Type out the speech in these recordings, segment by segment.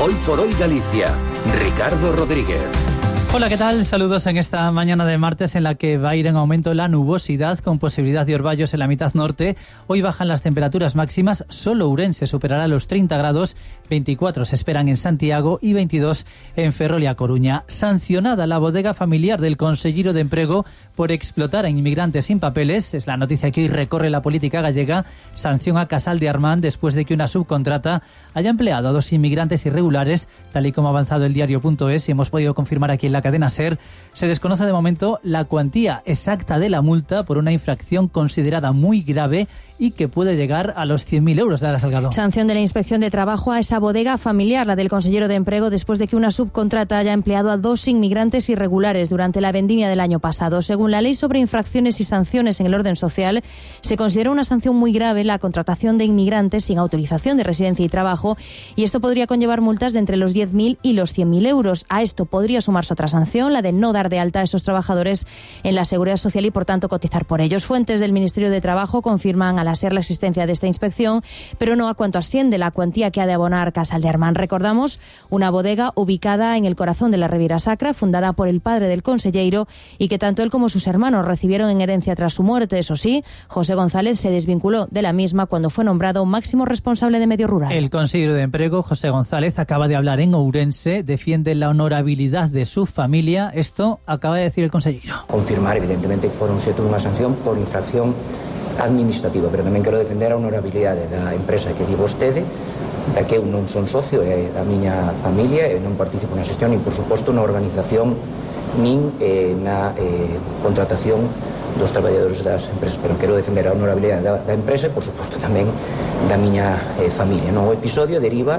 Hoy por hoy Galicia. Ricardo Rodríguez. Hola, ¿qué tal? Saludos en esta mañana de martes en la que va a ir en aumento la nubosidad con posibilidad de orvallos en la mitad norte. Hoy bajan las temperaturas máximas, solo Ourense superará los 30 grados, 24 se esperan en Santiago y 22 en Ferrol y A Coruña. Sancionada la bodega familiar del Conselleiro de Emprego por explotar a inmigrantes sin papeles. Es la noticia que hoy recorre la política gallega. Sanción a Casal de Armán después de que una subcontrata haya empleado a 2 inmigrantes irregulares, tal y como ha avanzado el diario.es y hemos podido confirmar aquí en la cadena SER. Se desconoce de momento la cuantía exacta de la multa por una infracción considerada muy grave y que puede llegar a los 100.000 euros. Lara Salgado. Sanción de la Inspección de Trabajo a esa bodega familiar, la del Conselleiro de Emprego, después de que una subcontrata haya empleado a 2 inmigrantes irregulares durante la vendimia del año pasado. Según la Ley sobre Infracciones y Sanciones en el Orden Social, se considera una sanción muy grave la contratación de inmigrantes sin autorización de residencia y trabajo, y esto podría conllevar multas de entre los 10.000 y los 100.000 euros. A esto podría sumarse otra sanción, la de no dar de alta a esos trabajadores en la Seguridad Social y, por tanto, cotizar por ellos. Fuentes del Ministerio de Trabajo confirman a la SER la existencia de esta inspección, pero no a cuánto asciende la cuantía que ha de abonar Casal de Armán. Recordamos, una bodega ubicada en el corazón de la Ribeira Sacra, fundada por el padre del conselleiro y que tanto él como sus hermanos recibieron en herencia tras su muerte. Eso sí, José González se desvinculó de la misma cuando fue nombrado máximo responsable de medio rural. El consejero de Emprego, José González, acaba de hablar en Ourense, defiende la honorabilidad de su familia. Esto acaba de decir el conselleiro. Confirmar, evidentemente, que foron xeito dunha sanción por infracción administrativa, pero tamén quero defender a honorabilidade da empresa que di vostede, da que eu non son socio, é da miña familia, e non participo na xestión, nin, por suposto, na organización, nin na contratación dos traballadores das empresas, pero quero defender a honorabilidade da empresa e, por suposto, tamén da miña familia. No, o episodio deriva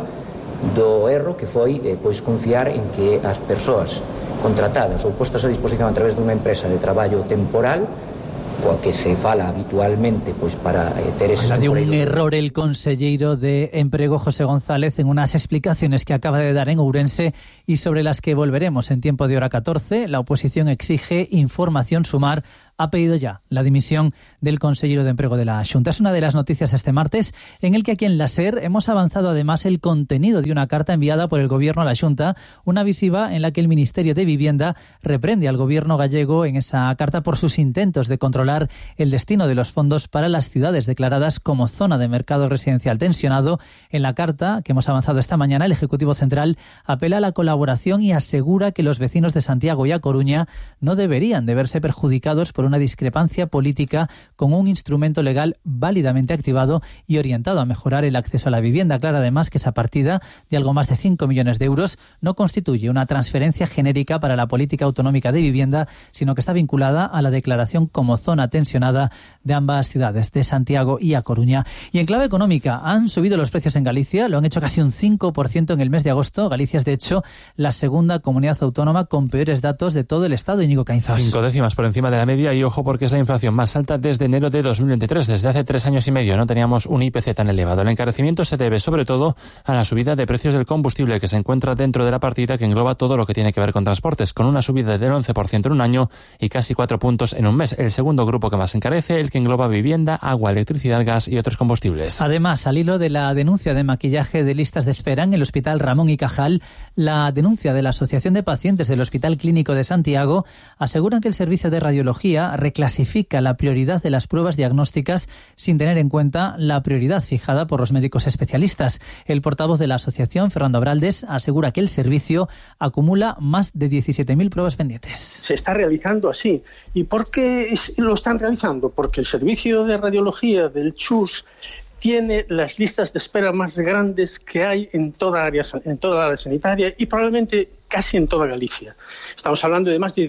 do erro que foi pois confiar en que as persoas contratadas ou postas a disposición a través dunha empresa de traballo temporal, coa que se fala habitualmente pois para ter eses temporeiros. Un error el conselleiro de Emprego, José González, en unas explicaciones que acaba de dar en Ourense y sobre las que volveremos en tiempo de hora 14. La oposición exige información. Sumar ha pedido ya la dimisión del conselleiro de Emprego de la Xunta. Es una de las noticias de este martes, en el que aquí en la SER hemos avanzado además el contenido de una carta enviada por el Gobierno a la Xunta, una misiva en la que el Ministerio de Vivienda reprende al Gobierno gallego en esa carta por sus intentos de controlar el destino de los fondos para las ciudades declaradas como zona de mercado residencial tensionado. En la carta que hemos avanzado esta mañana, el Ejecutivo Central apela a la colaboración y asegura que los vecinos de Santiago y A Coruña no deberían de verse perjudicados por una discrepancia política con un instrumento legal válidamente activado y orientado a mejorar el acceso a la vivienda. Aclara además que esa partida de algo más de 5 millones de euros no constituye una transferencia genérica para la política autonómica de vivienda, sino que está vinculada a la declaración como zona tensionada de ambas ciudades, de Santiago y A Coruña. Y en clave económica, han subido los precios en Galicia, lo han hecho casi un 5% en el mes de agosto. Galicia es, de hecho, la segunda comunidad autónoma con peores datos de todo el Estado. Íñigo Caínzos. 5 décimas por encima de la media, y ojo porque es la inflación más alta desde enero de 2023. Desde hace 3 años y medio no teníamos un IPC tan elevado. El encarecimiento se debe sobre todo a la subida de precios del combustible, que se encuentra dentro de la partida que engloba todo lo que tiene que ver con transportes, con una subida del 11% en un año y casi 4 puntos en un mes. El segundo grupo que más encarece, el que engloba vivienda, agua, electricidad, gas y otros combustibles. Además, al hilo de la denuncia de maquillaje de listas de espera en el Hospital Ramón y Cajal, la denuncia de la Asociación de Pacientes del Hospital Clínico de Santiago aseguran que el servicio de radiología reclasifica la prioridad de las pruebas diagnósticas sin tener en cuenta la prioridad fijada por los médicos especialistas. El portavoz de la asociación, Fernando Abraldes, asegura que el servicio acumula más de 17.000 pruebas pendientes. Se está realizando así. ¿Y por qué lo están realizando? Porque el servicio de radiología del CHUS tiene las listas de espera más grandes que hay en toda la área sanitaria y probablemente casi en toda Galicia. Estamos hablando de más de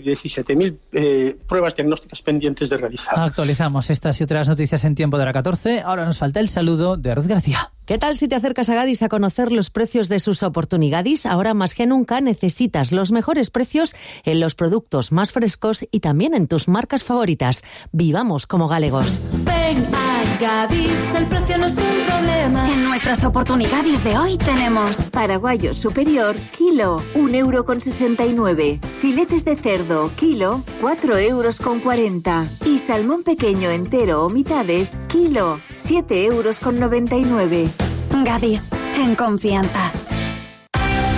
17.000 pruebas diagnósticas pendientes de realizar. Actualizamos estas y otras noticias en tiempo de la 14. Ahora nos falta el saludo de Ruth García. ¿Qué tal si te acercas a Gadis a conocer los precios de sus oportunidades? Ahora más que nunca necesitas los mejores precios en los productos más frescos y también en tus marcas favoritas. Vivamos como galegos. Ven a Gadis, el precio no es un problema. En nuestras oportunidades de hoy tenemos paraguayo superior, kilo, 1,69 €. Filetes de cerdo, kilo, 4,40 €. Y salmón pequeño entero o mitades, kilo, 7,99 €. Gadis, en confianza.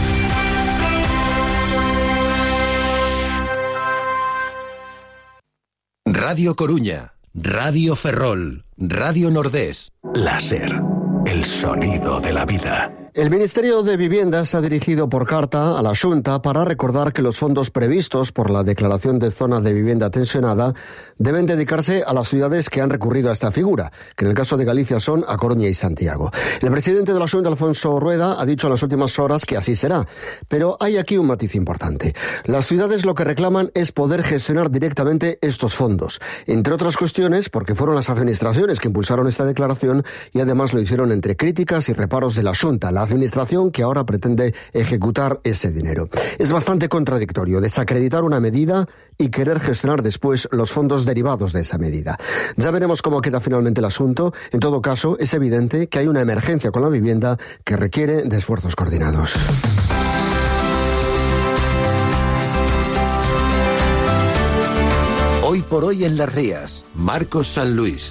Radio Coruña, Radio Ferrol, Radio Nordés. Láser, el sonido de la vida. El Ministerio de Vivienda se ha dirigido por carta a la Xunta para recordar que los fondos previstos por la declaración de zona de vivienda tensionada deben dedicarse a las ciudades que han recurrido a esta figura, que en el caso de Galicia son A Coruña y Santiago. El presidente de la Xunta, Alfonso Rueda, ha dicho en las últimas horas que así será, pero hay aquí un matiz importante. Las ciudades lo que reclaman es poder gestionar directamente estos fondos, entre otras cuestiones porque fueron las administraciones que impulsaron esta declaración y además lo hicieron entre críticas y reparos de la Xunta, la administración que ahora pretende ejecutar ese dinero. Es bastante contradictorio desacreditar una medida y querer gestionar después los fondos derivados de esa medida. Ya veremos cómo queda finalmente el asunto. En todo caso, es evidente que hay una emergencia con la vivienda que requiere de esfuerzos coordinados. Hoy por hoy en Las Rías, Marcos San Luis.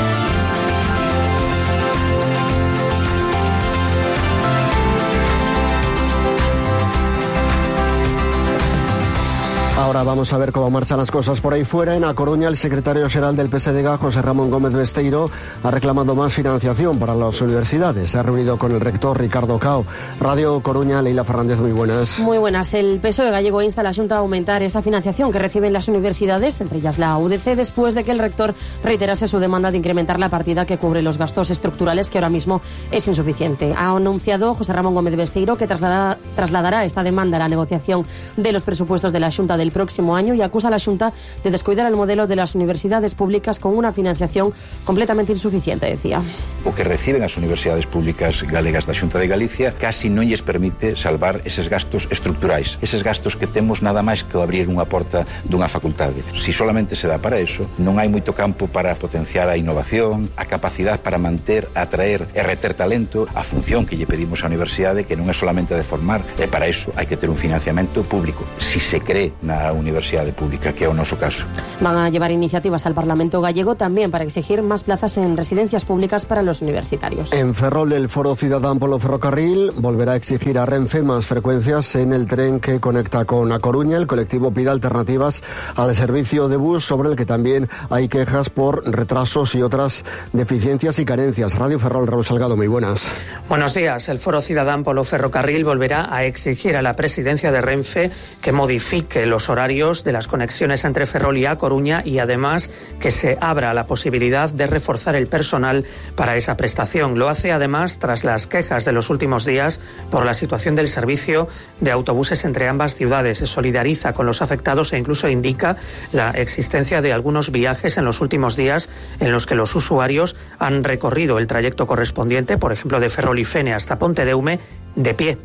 Ahora vamos a ver cómo marchan las cosas por ahí fuera. En A Coruña, el secretario general del PSDG, José Ramón Gómez Besteiro, ha reclamado más financiación para las universidades. Se ha reunido con el rector Ricardo Cao. Radio Coruña, Leila Fernández, muy buenas. Muy buenas. El PSOE gallego insta a la Xunta a aumentar esa financiación que reciben las universidades, entre ellas la UDC, después de que el rector reiterase su demanda de incrementar la partida que cubre los gastos estructurales, que ahora mismo es insuficiente. Ha anunciado José Ramón Gómez Besteiro que trasladará esta demanda a la negociación de los presupuestos de la Xunta del próximo año y acusa a la Xunta de descuidar el modelo de las universidades públicas con una financiación completamente insuficiente, decía. O que reciben as universidades públicas galegas da Xunta de Galicia casi non lles permite salvar eses gastos estructurais, eses gastos que temos nada máis que abrir unha porta dunha facultade. Si solamente se dá para eso, non hai moito campo para potenciar a innovación, a capacidade para manter, atraer e reter talento, a función que lle pedimos á universidade, que non é solamente de formar, e para eso hai que ter un financiamento público. Si se cree na universidade pública, que é o noso caso. Van a llevar iniciativas al Parlamento gallego también para exigir más plazas en residencias públicas para los universitarios. En Ferrol, el Foro Cidadán polo Ferrocarril volverá a exigir a Renfe más frecuencias en el tren que conecta con A Coruña. El colectivo pide alternativas al servicio de bus, sobre el que también hay quejas por retrasos y otras deficiencias y carencias. Radio Ferrol, Raúl Salgado, muy buenas. Buenos días. El Foro Cidadán polo Ferrocarril volverá a exigir a la presidencia de Renfe que modifique los horarios de las conexiones entre Ferrol y A Coruña y además que se abra la posibilidad de reforzar el personal para esa prestación. Lo hace además tras las quejas de los últimos días por la situación del servicio de autobuses entre ambas ciudades. Se solidariza con los afectados e incluso indica la existencia de algunos viajes en los últimos días en los que los usuarios han recorrido el trayecto correspondiente, por ejemplo de Ferrol y Fene hasta Pontedeume, de pie.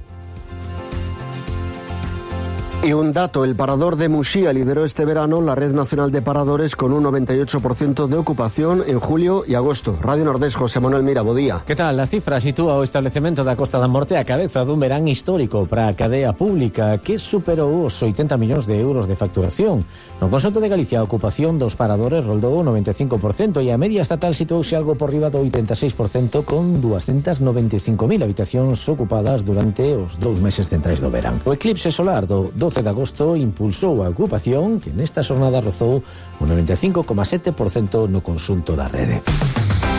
Y un dato, el parador de Muxía lideró este verano la Red Nacional de Paradores con un 98% de ocupación en julio y agosto. Radio Nordés, José Manuel Mira, bo día. Que tal? A cifra sitúa o establecemento da Costa da Morte a cabeza dun verán histórico para a cadea pública que superou os 80 millóns de euros de facturación. No Conxunto de Galicia a ocupación dos paradores roldou o 95% e a media estatal situouse algo por riba do 86% con 295.000 habitacións ocupadas durante os 2 meses centrais do verán. O eclipse solar do 12 de agosto impulsou a ocupación que nesta xornada rozou o 95,7% no conxunto da rede.